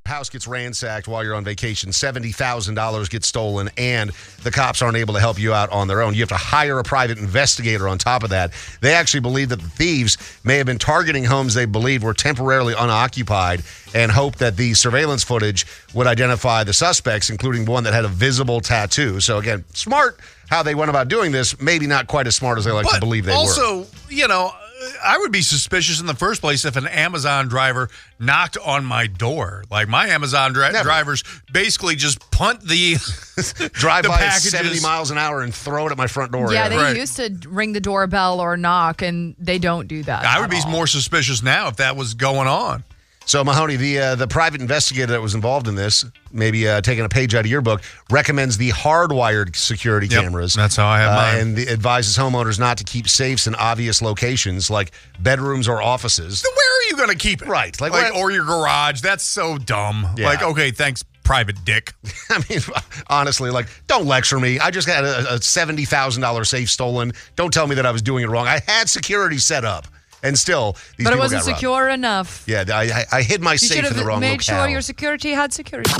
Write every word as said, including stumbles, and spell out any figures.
house gets ransacked while you're on vacation, seventy thousand dollars gets stolen, and the cops aren't able to help you out on their own. You have to hire a private investigator on top of that. They actually believe that the thieves may have been targeting homes they believe were temporarily unoccupied and hope that the surveillance footage would identify the suspects, including one that had a visible tattoo. So, again, smart how they went about doing this. Maybe not quite as smart as they like but to believe they also, were. Also, you know, I would be suspicious in the first place if an Amazon driver knocked on my door. Like, my Amazon dri- drivers basically just punt the drive the by packages. at seventy miles an hour and throw it at my front door. Yeah, they right. used to ring the doorbell or knock, and they don't do that. I would be all. more suspicious now if that was going on. So, Mahoney, the uh, the private investigator that was involved in this, maybe uh, taking a page out of your book, recommends the hardwired security Yep, cameras. that's how I have uh, mine. And the, advises homeowners not to keep safes in obvious locations like bedrooms or offices. Then where are you going to keep it? Right. Like, Like, or your garage. That's so dumb. Yeah. Like, okay, thanks, private dick. I mean, honestly, like, don't lecture me. I just got a, a seventy thousand dollars safe stolen. Don't tell me that I was doing it wrong. I had security set up. And still, these But it people wasn't got robbed. secure enough. Yeah, I, I, I hid my You safe should in the have wrong made locale. sure your security had security.